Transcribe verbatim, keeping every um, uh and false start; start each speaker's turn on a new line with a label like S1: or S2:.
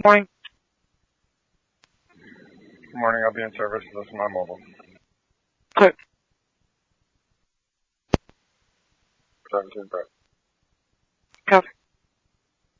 S1: Morning.
S2: Good morning, I'll be in service. This is my mobile.
S1: Okay.
S2: seventeen, Brett.
S1: Copy.